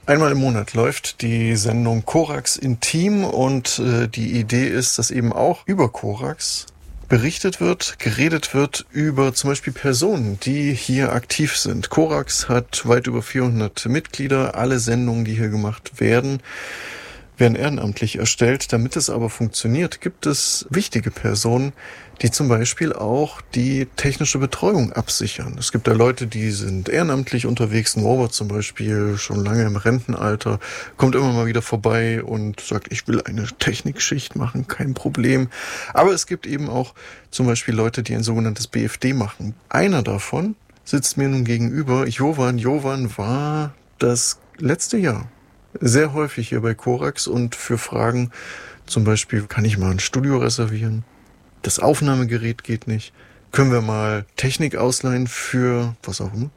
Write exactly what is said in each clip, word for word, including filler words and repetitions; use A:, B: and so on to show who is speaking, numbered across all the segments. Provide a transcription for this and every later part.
A: Einmal im Monat läuft die Sendung Korax Intim und äh, die Idee ist, dass eben auch über Korax berichtet wird, geredet wird über zum Beispiel Personen, die hier aktiv sind. Korax hat weit über vierhundert Mitglieder. Alle Sendungen, die hier gemacht werden, werden ehrenamtlich erstellt. Damit es aber funktioniert, gibt es wichtige Personen, die zum Beispiel auch die technische Betreuung absichern. Es gibt da Leute, die sind ehrenamtlich unterwegs. Norbert zum Beispiel, schon lange im Rentenalter, kommt immer mal wieder vorbei und sagt, ich will eine Technikschicht machen, kein Problem. Aber es gibt eben auch zum Beispiel Leute, die ein sogenanntes B F D machen. Einer davon sitzt mir nun gegenüber, Jovan. Jovan war das letzte Jahr sehr häufig hier bei Korax und für Fragen, zum Beispiel, kann ich mal ein Studio reservieren? Das Aufnahmegerät geht nicht. Können wir mal Technik ausleihen für was auch immer?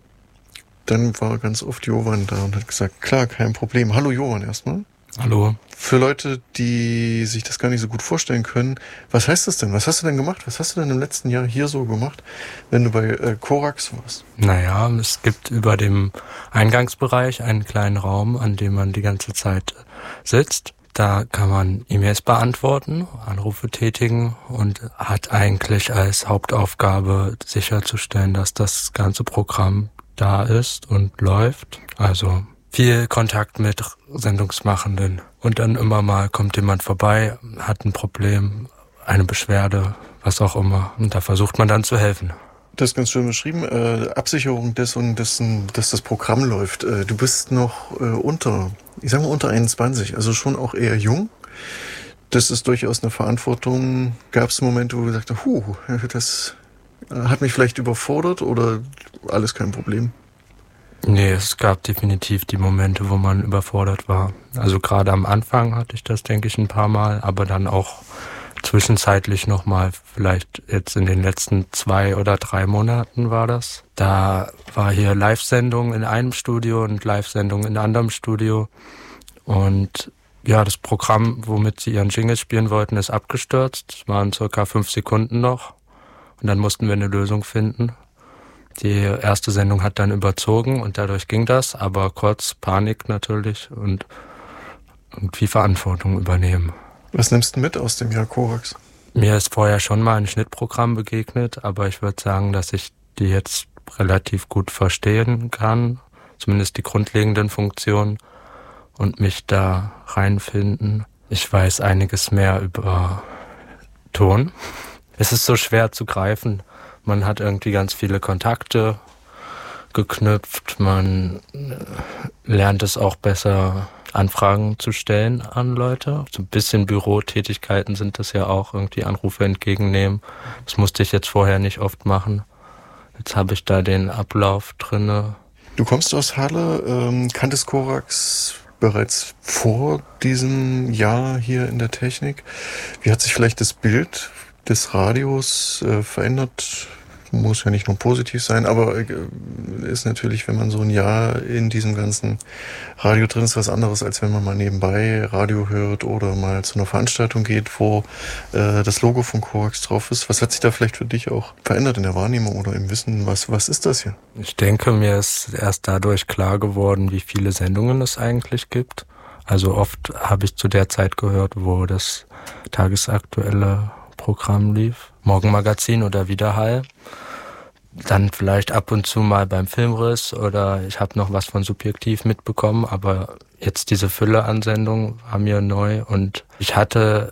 A: Dann war ganz oft Jovan da und hat gesagt, klar, kein Problem. Hallo Jovan erstmal.
B: Hallo.
A: Für Leute, die sich das gar nicht so gut vorstellen können, was heißt das denn? Was hast du denn gemacht? Was hast du denn im letzten Jahr hier so gemacht, wenn du bei äh, Korax warst?
B: Naja, es gibt über dem Eingangsbereich einen kleinen Raum, an dem man die ganze Zeit sitzt. Da kann man E-Mails beantworten, Anrufe tätigen und hat eigentlich als Hauptaufgabe sicherzustellen, dass das ganze Programm da ist und läuft. Also viel Kontakt mit Sendungsmachenden. Und dann immer mal kommt jemand vorbei, hat ein Problem, eine Beschwerde, was auch immer. Und da versucht man dann zu helfen.
A: Das ist ganz schön beschrieben. Äh, Absicherung dessen, dessen, dass das Programm läuft. Äh, du bist noch äh, unter, ich sag mal unter einundzwanzig, also schon auch eher jung. Das ist durchaus eine Verantwortung. Gab es Momente, wo du gesagt hast, huh, das hat mich vielleicht überfordert oder alles kein Problem?
B: Nee, es gab definitiv die Momente, wo man überfordert war. Also gerade am Anfang hatte ich das, denke ich, ein paar Mal, aber dann auch zwischenzeitlich nochmal, vielleicht jetzt in den letzten zwei oder drei Monaten war das. Da war hier Live-Sendung in einem Studio und Live-Sendung in einem anderen Studio. Und ja, das Programm, womit sie ihren Jingle spielen wollten, ist abgestürzt. Es waren circa fünf Sekunden noch. Und dann mussten wir eine Lösung finden. Die erste Sendung hat dann überzogen und dadurch ging das, aber kurz Panik natürlich und irgendwie Verantwortung übernehmen.
A: Was nimmst du mit aus dem Jahr Korax?
B: Mir ist vorher schon mal ein Schnittprogramm begegnet, aber ich würde sagen, dass ich die jetzt relativ gut verstehen kann, zumindest die grundlegenden Funktionen und mich da reinfinden. Ich weiß einiges mehr über Ton. Es ist so schwer zu greifen. Man hat irgendwie ganz viele Kontakte geknüpft. Man lernt es auch besser, Anfragen zu stellen an Leute. So ein bisschen Bürotätigkeiten sind das ja auch, irgendwie Anrufe entgegennehmen. Das musste ich jetzt vorher nicht oft machen. Jetzt habe ich da den Ablauf drinne.
A: Du kommst aus Halle, ähm, kanntest Korax bereits vor diesem Jahr hier in der Technik. Wie hat sich vielleicht das Bild des Radios äh, verändert? Muss ja nicht nur positiv sein, aber äh, ist natürlich, wenn man so ein Jahr in diesem ganzen Radio drin ist, was anderes, als wenn man mal nebenbei Radio hört oder mal zu einer Veranstaltung geht, wo äh, das Logo von Korax drauf ist. Was hat sich da vielleicht für dich auch verändert in der Wahrnehmung oder im Wissen? Was, was ist das hier?
B: Ich denke, mir ist erst dadurch klar geworden, wie viele Sendungen es eigentlich gibt. Also oft habe ich zu der Zeit gehört, wo das tagesaktuelle Programm lief, Morgenmagazin oder Widerhall. Dann vielleicht ab und zu mal beim Filmriss oder ich habe noch was von Subjektiv mitbekommen, aber jetzt diese Fülle an Sendungen war mir neu und ich hatte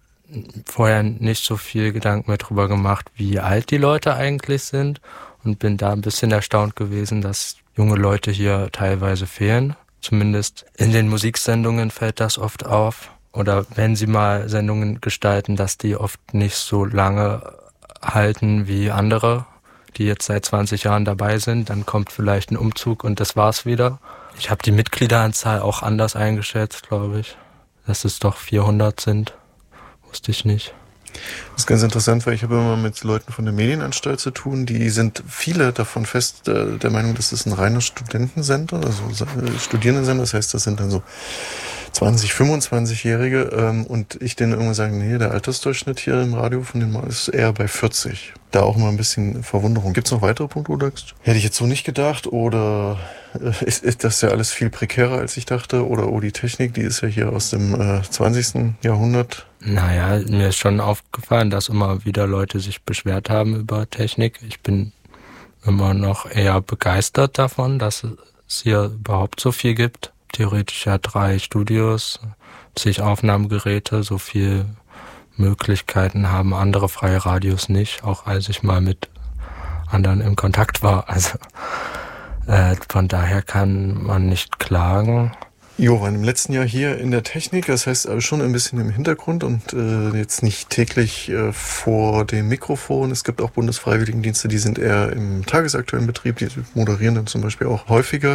B: vorher nicht so viel Gedanken mehr drüber gemacht, wie alt die Leute eigentlich sind und bin da ein bisschen erstaunt gewesen, dass junge Leute hier teilweise fehlen. Zumindest in den Musiksendungen fällt das oft auf. Oder wenn sie mal Sendungen gestalten, dass die oft nicht so lange halten wie andere, die jetzt seit zwanzig Jahren dabei sind. Dann kommt vielleicht ein Umzug und das war's wieder. Ich habe die Mitgliederanzahl auch anders eingeschätzt, glaube ich. Dass es doch vierhundert sind, wusste ich nicht.
A: Das ist ganz interessant, weil ich habe immer mit Leuten von der Medienanstalt zu tun, die sind viele davon fest äh, der Meinung, das ist ein reiner Studentensender, also äh, Studierendensender, das heißt, das sind dann so zwanzig-, fünfundzwanzigjährige ähm, und ich denen irgendwann sage, nee, der Altersdurchschnitt hier im Radio von den ist eher bei vierzig. Da auch mal ein bisschen Verwunderung. Gibt es noch weitere Punkte, wo du sagst? Hätte ich jetzt so nicht gedacht oder äh, ist, ist das ja alles viel prekärer, als ich dachte? Oder oh, die Technik, die ist ja hier aus dem äh, zwanzigsten Jahrhundert.
B: Naja, mir ist schon aufgefallen, dass immer wieder Leute sich beschwert haben über Technik. Ich bin immer noch eher begeistert davon, dass es hier überhaupt so viel gibt. Theoretisch ja drei Studios, zig Aufnahmegeräte, so viel Möglichkeiten haben andere freie Radios nicht, auch als ich mal mit anderen im Kontakt war. Also äh, von daher kann man nicht klagen.
A: Johann, im letzten Jahr hier in der Technik, das heißt aber schon ein bisschen im Hintergrund und äh, jetzt nicht täglich äh, vor dem Mikrofon. Es gibt auch Bundesfreiwilligendienste, die sind eher im tagesaktuellen Betrieb, die moderieren dann zum Beispiel auch häufiger.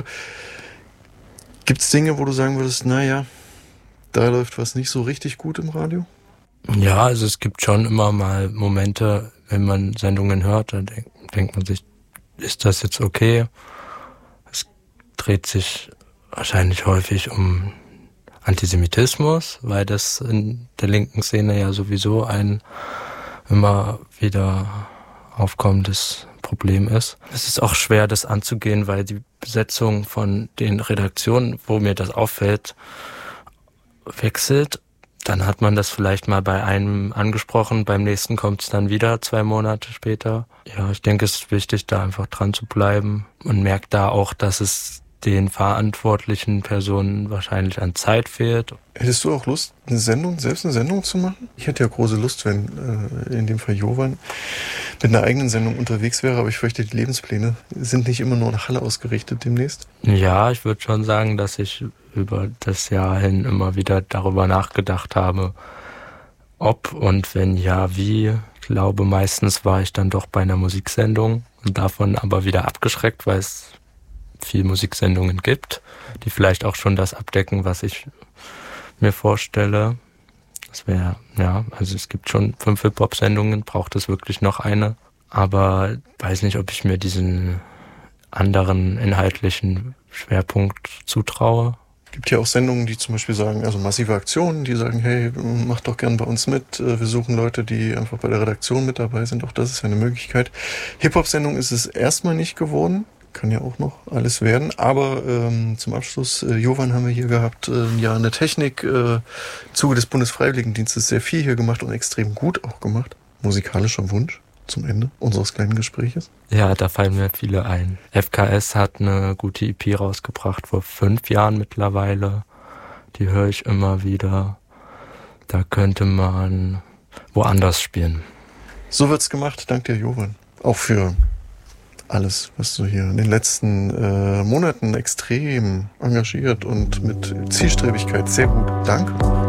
A: Gibt es Dinge, wo du sagen würdest, naja, da läuft was nicht so richtig gut im Radio?
B: Ja, also es gibt schon immer mal Momente, wenn man Sendungen hört, dann denk, denkt man sich, ist das jetzt okay? Es dreht sich wahrscheinlich häufig um Antisemitismus, weil das in der linken Szene ja sowieso ein immer wieder aufkommendes Problem ist. Es ist auch schwer, das anzugehen, weil die Besetzung von den Redaktionen, wo mir das auffällt, wechselt. Dann hat man das vielleicht mal bei einem angesprochen, beim nächsten kommt es dann wieder zwei Monate später. Ja, ich denke, es ist wichtig, da einfach dran zu bleiben. Man merkt da auch, dass es den verantwortlichen Personen wahrscheinlich an Zeit fehlt.
A: Hättest du auch Lust, eine Sendung, selbst eine Sendung zu machen? Ich hätte ja große Lust, wenn äh, in dem Fall Jovan mit einer eigenen Sendung unterwegs wäre, aber ich fürchte, die Lebenspläne sind nicht immer nur nach Halle ausgerichtet demnächst.
B: Ja, ich würde schon sagen, dass ich über das Jahr hin immer wieder darüber nachgedacht habe, ob und wenn ja, wie. Ich glaube, meistens war ich dann doch bei einer Musiksendung und davon aber wieder abgeschreckt, weil es viel Musiksendungen gibt, die vielleicht auch schon das abdecken, was ich mir vorstelle. Das wäre, ja, also es gibt schon fünf Hip-Hop-Sendungen, braucht es wirklich noch eine. Aber weiß nicht, ob ich mir diesen anderen inhaltlichen Schwerpunkt zutraue.
A: Es gibt ja auch Sendungen, die zum Beispiel sagen, also massive Aktionen, die sagen, hey, mach doch gern bei uns mit. Wir suchen Leute, die einfach bei der Redaktion mit dabei sind. Auch das ist ja eine Möglichkeit. Hip-Hop-Sendung ist es erstmal nicht geworden. Kann ja auch noch alles werden. Aber ähm, zum Abschluss, äh, Jovan haben wir hier gehabt, äh, ja, eine Technik äh, im Zuge des Bundesfreiwilligendienstes sehr viel hier gemacht und extrem gut auch gemacht. Musikalischer Wunsch zum Ende unseres kleinen Gespräches.
B: Ja, da fallen mir viele ein. F K S hat eine gute E P rausgebracht vor fünf Jahren mittlerweile. Die höre ich immer wieder. Da könnte man woanders spielen.
A: So wird's gemacht, dank dir, Jovan. Auch für alles, was du hier in den letzten äh, Monaten extrem engagiert und mit Zielstrebigkeit sehr gut. Danke.